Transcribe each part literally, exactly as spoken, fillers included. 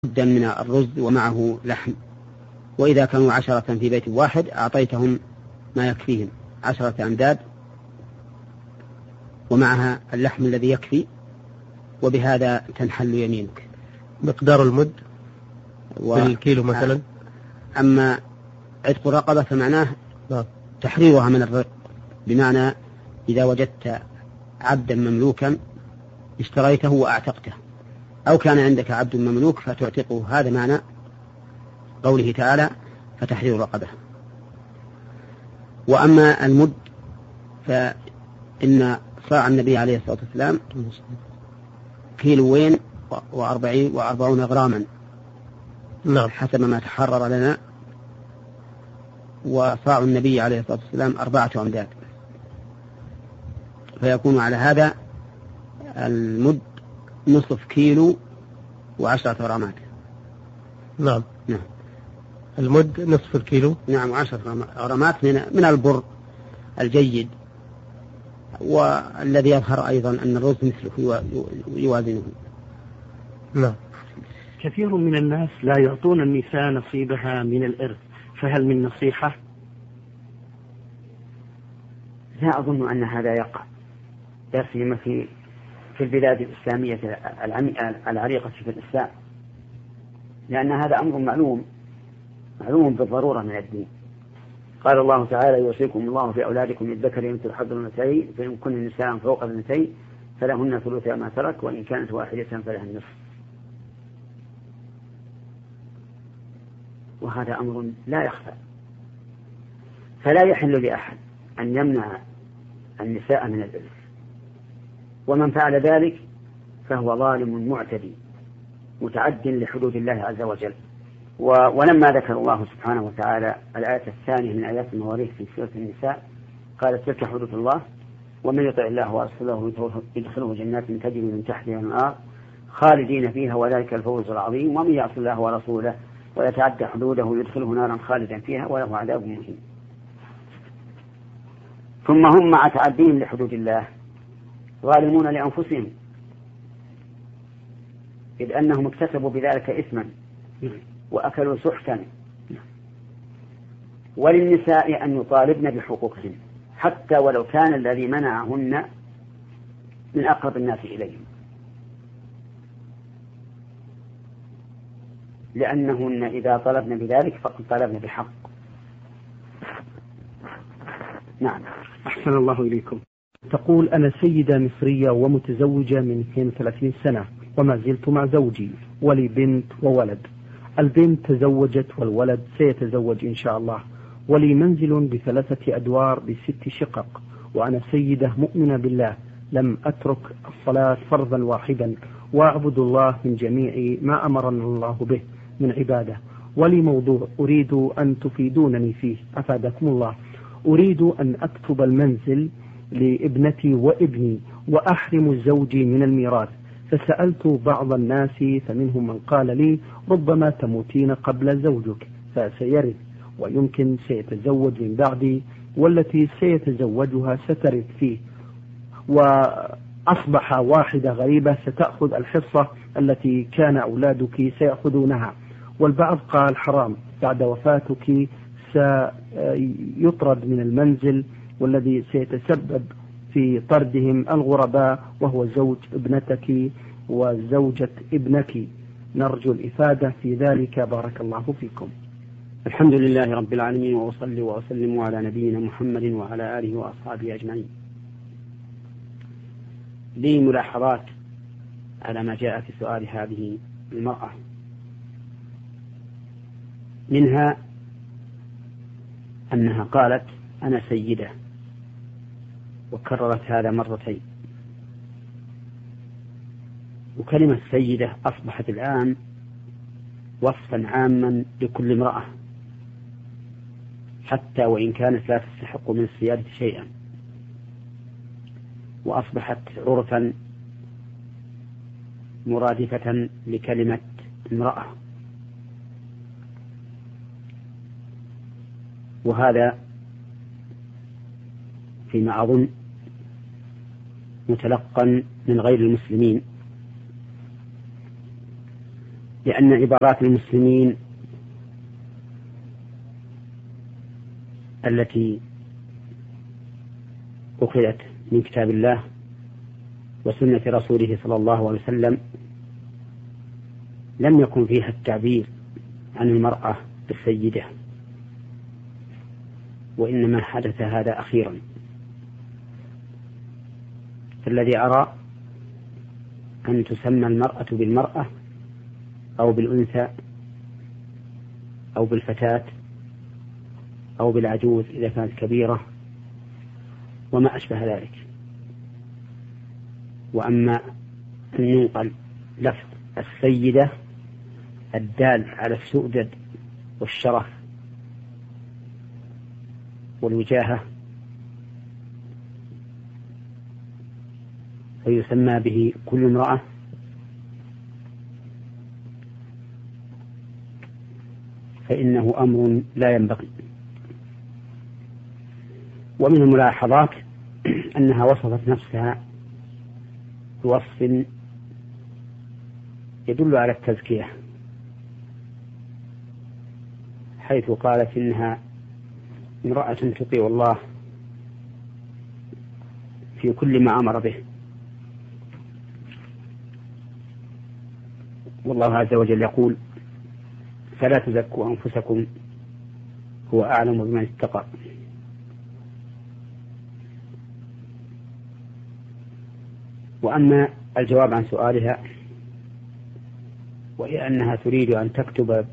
مدا من الرز ومعه لحم، وإذا كانوا عشرة في بيت واحد أعطيتهم ما يكفيهم عشرة أمداد ومعها اللحم الذي يكفي، وبهذا تنحل يمينك. مقدار المد و... بالكيلو مثلا. أما عتق الرقبة فمعناه تحريرها من الرق، بمعنى إذا وجدت عبدا مملوكا اشتريته وأعتقته، أو كان عندك عبد مملوك فتعتقه، هذا معنى قوله تعالى فتحرير رقبة. وأما المد فإن صاع النبي عليه الصلاة والسلام كيلوين وأربعين وأربعون غراما، نعم، حسب ما تحرر لنا، وصاع النبي عليه الصلاة والسلام أربعة أمداد، فيكون على هذا المد نصف كيلو وعشرة غرامات. نعم نعم المد نصف الكيلو، نعم، وعشرة غرامات من من البر الجيد، والذي يظهر أيضا أن الرز مثله يوازنه. نعم. كثير من الناس لا يعطون النساء نصيبها من الإرث، فهل من نصيحة؟ لا أظن أن هذا يقع، لا سيما في في البلاد الإسلامية العريقة في الإسلام، لأن هذا أمر معلوم معلوم بالضرورة من الدين. قال الله تعالى: يوصيكم الله في أولادكم للذكر مثل حظ الأنثيين، فإن كن نساء فوق الاثنتين فلهن ثلثا ما ترك، وإن كانت واحدة فلها النصف. وهذا أمر لا يخفى، فلا يحل لأحد أن يمنع النساء من الإرث، ومن فعل ذلك فهو ظالم معتدي متعد لحدود الله عز وجل. ولما ذكر الله سبحانه وتعالى الآية الثانية من آيات المواريث في سورة النساء قال: تلك حدود الله ومن يطع الله ورسوله يدخله جنات تجري من تحتها الأنهار خالدين فيها وذلك الفوز العظيم، ومن يعص الله ورسوله ويتعدى حدوده يدخله نارا خالدا فيها وله عذاب مهين. ثم هم مع تعديهم لحدود الله ظالمون لأنفسهم، إذ أنهم اكتسبوا بذلك إثما وأكلوا سحتا. وللنساء أن يطالبن بحقوقهن حتى ولو كان الذي منعهن من أقرب الناس إليهم، لأنهن إذا طلبن بذلك فقد طلبن بحق. نعم. أحسن الله إليكم. تقول: أنا سيدة مصرية ومتزوجة من اثنين وثلاثين سنة وما زلت مع زوجي ولي بنت وولد. البنت تزوجت والولد سيتزوج إن شاء الله، ولي منزل بثلاثة أدوار بست شقق، وأنا سيدة مؤمنة بالله لم أترك الصلاة فرضا واحدا، وأعبد الله من جميع ما أمرنا الله به من عبادة. ولي موضوع أريد أن تفيدونني فيه أفادكم الله. أريد أن أكتب المنزل لابنتي وابني وأحرم زوجي من الميراث، فسألت بعض الناس فمنهم من قال لي: ربما تموتين قبل زوجك فسيرث، ويمكن سيتزوج من بعدي، والتي سيتزوجها سترث فيه، وأصبح واحدة غريبة ستأخذ الحصة التي كان أولادك سيأخذونها. والبعض قال: حرام، بعد وفاتك سيطرد من المنزل، والذي سيتسبب في طردهم الغرباء وهو زوج ابنتك وزوجة ابنك. نرجو الإفادة في ذلك، بارك الله فيكم. الحمد لله رب العالمين، وأصلي وأسلم على نبينا محمد وعلى آله وأصحابه أجمعين. لي ملاحظات على ما جاء في سؤال هذه المرأة، منها أنها قالت: أنا سيدة، وكررت هذا مرتين. وكلمة سيدة أصبحت الآن وصفا عاما لكل امرأة، حتى وإن كانت لا تستحق من السيادة شيئا، وأصبحت عرفا مرادفة لكلمة امرأة. وهذا فيما أظن متلقا من غير المسلمين، لأن عبارات المسلمين التي أخذت من كتاب الله وسنة رسوله صلى الله عليه وسلم لم يكن فيها التعبير عن المرأة بالسيدة، وإنما حدث هذا أخيرا. فالذي أرى أن تسمى المرأة بالمرأة أو بالأنثى أو بالفتاة أو بالعجوز إذا كانت كبيرة وما أشبه ذلك. وأما أن ينقل لفظ السيدة الدال على السؤدد والشرف والوجاهة فيسمى به كل امرأة، فإنه أمر لا ينبغي. ومن الملاحظات أنها وصفت نفسها بوصف يدل على التزكية، حيث قالت إنها امرأة تطيع الله في كل ما أمر به، والله عز وجل يقول: فلا تزكوا أنفسكم هو أعلم بمن اتقى. وأما الجواب عن سؤالها وهي أنها تريد أن تكتب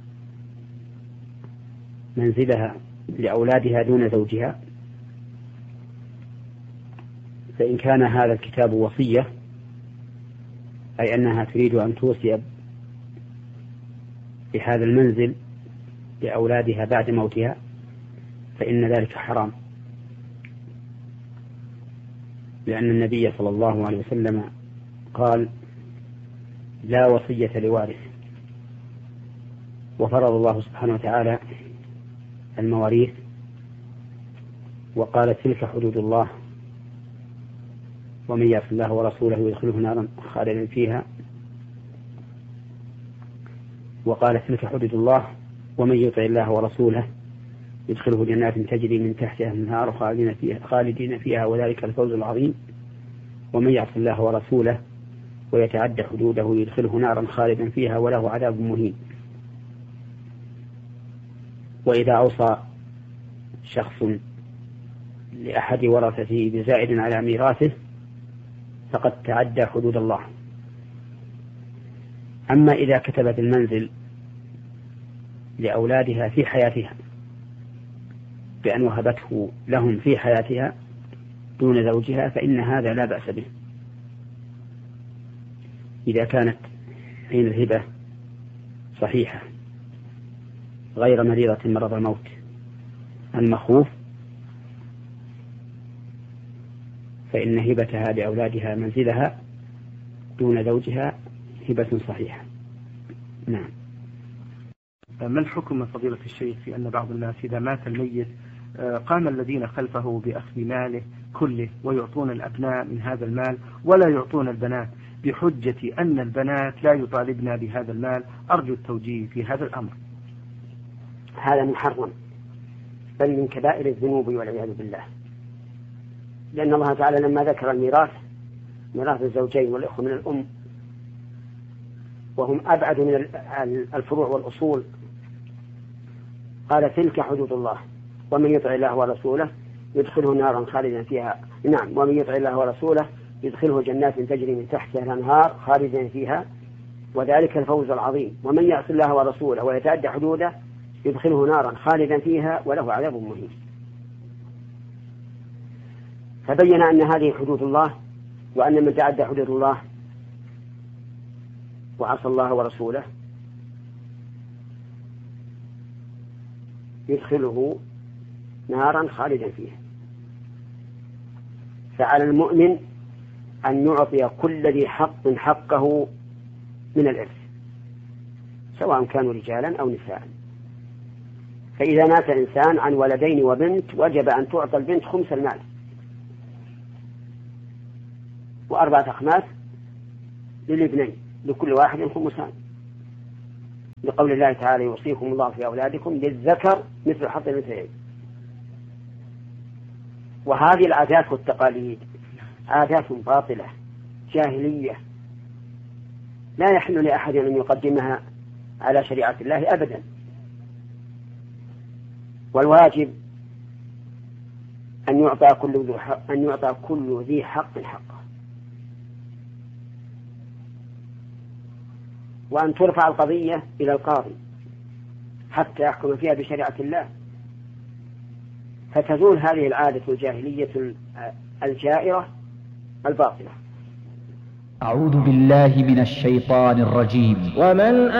منزلها لأولادها دون زوجها، فإن كان هذا الكتاب وصية أي أنها تريد أن توصي بهذا المنزل لأولادها بعد موتها فإن ذلك حرام، لأن النبي صلى الله عليه وسلم قال: لا وصية لوارث. وفرض الله سبحانه وتعالى المواريث وقال: تلك حدود الله ومن يعص الله ورسوله يدخله نارا خالدا فيها، وقال: تلك حدود الله ومن يطع الله ورسوله يدخله جنات تجري من تحتها الأنهار خالدين فيها, خالدين فيها وذلك الفوز العظيم، ومن يعص الله ورسوله ويتعدى حدوده يدخله نارا خالدا فيها وله عذاب مهين. وإذا أوصى شخص لأحد ورثته بزائد على ميراثه فقد تعدى حدود الله. أما إذا كتبت المنزل لأولادها في حياتها بأن وهبته لهم في حياتها دون زوجها فإن هذا لا بأس به، إذا كانت حين الهبة صحيحة غير مريضة مرض الموت المخوف، فإن هبتها لأولادها منزلها دون زوجها هبة صحيحة. نعم. ما الحكم من فضيلة الشيخ في أن بعض الناس إذا مات الميت قام الذين خلفه بأخذ ماله كله ويعطون الأبناء من هذا المال ولا يعطون البنات بحجة أن البنات لا يطالبن بهذا المال؟ أرجو التوجيه في هذا الأمر. هذا محرم بل من كبائر الذنوب والعياذ بالله، لأن الله تعالى لما ذكر الميراث ميراث الزوجين والإخوة من الأم وهم أبعد من الفروع والأصول قال: تلك حدود الله ومن يطع الله ورسوله يدخله نارا خالدا فيها. نعم، ومن يطع الله ورسوله يدخله جنات تجري من تحتها الأنهار خالدا فيها وذلك الفوز العظيم، ومن يعص الله ورسوله ويتعدى حدوده يدخله نارا خالدا فيها وله عذاب مهين. فبين أن هذه حدود الله، وأن من تعدى حدود الله وعصى الله ورسوله يدخله نارا خالدا فيها. فعلى المؤمن أن يعطي كل ذي حق حقه من الإرث سواء كانوا رجالا أو نساء. فإذا مات إنسان عن ولدين وبنت وجب أن تعطى البنت خمس المال وأربعة أخماس للابنين لكل واحد خمسان، لقول الله تعالى يوصيكم الله في أولادكم للذكر مثل حظ الأنثيين. وهذه العادات والتقاليد عادات باطلة جاهلية لا يحل لأحد أن يقدمها على شريعة الله أبدا. والواجب أن يعطى كل ذي حق أن يعطى كل ذي حق حقه، وأن ترفع القضية إلى القاضي حتى يحكم فيها بشريعة الله، فتزول هذه العادة الجاهلية الجائرة الباطلة. أعوذ بالله من الشيطان الرجيم. ومن